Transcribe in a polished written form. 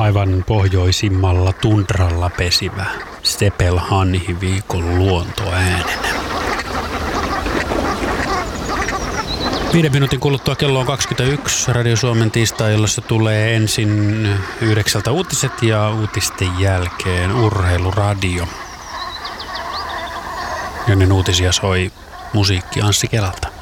aivan pohjoisimmalla tundralla pesivä Sepelhanhi viikon luontoäänenä. 5 minuutin kuluttua kello on 21. Radio Suomen tiistai-illassa tulee ensin 9 uutiset ja uutisten jälkeen Urheiluradio. Ennen uutisia soi musiikki Anssi Kelalta.